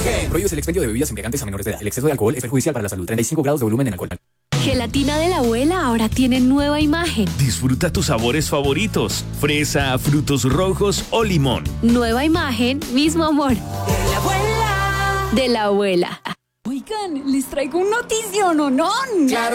Prohíbes el expendio de bebidas embriagantes a menores de edad. El exceso de alcohol es perjudicial para la salud. 35 grados de volumen en alcohol. Gelatina de la abuela ahora tiene nueva imagen. Disfruta tus sabores favoritos: fresa, frutos rojos o limón. Nueva imagen, mismo amor. De la abuela. De la abuela. Oigan, les traigo un notición, ¿o no? Claro